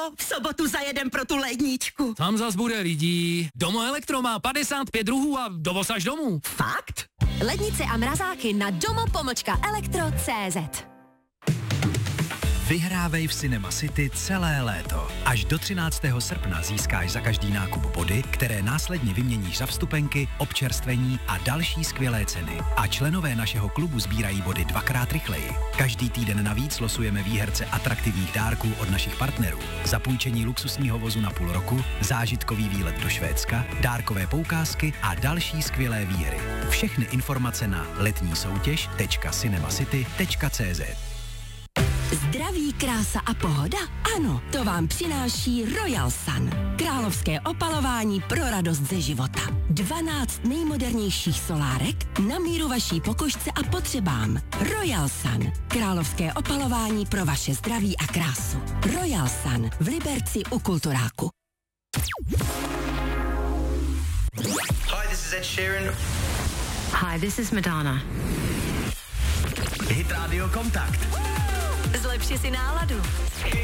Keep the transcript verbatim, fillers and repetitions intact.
v sobotu zajedem pro tu ledničku. Tam zas bude lidí. Domo Elektro má padesát pět druhů a dovoz až domů. Fakt? Lednice a mrazáky na domo pomlčka elektro tečka cé zet. Vyhrávej v Cinema City celé léto. Až do třináctého srpna získáš za každý nákup body, které následně vyměníš za vstupenky, občerstvení a další skvělé ceny. A členové našeho klubu sbírají body dvakrát rychleji. Každý týden navíc losujeme výherce atraktivních dárků od našich partnerů. Zapůjčení luxusního vozu na půl roku, zážitkový výlet do Švédska, dárkové poukázky a další skvělé výhry. Všechny informace na letní soutěž tečka cinemacity tečka cé zet. Zdraví, krása a pohoda? Ano, to vám přináší Royal Sun. Královské opalování pro radost ze života. dvanáct nejmodernějších solárek na míru vaší pokožce a potřebám. Royal Sun. Královské opalování pro vaše zdraví a krásu. Royal Sun v Liberci u Kulturáku. Hi, this is Ed Sheeran. Hi, this is Madonna. Hit Radio Kontakt. Zlepši si náladu.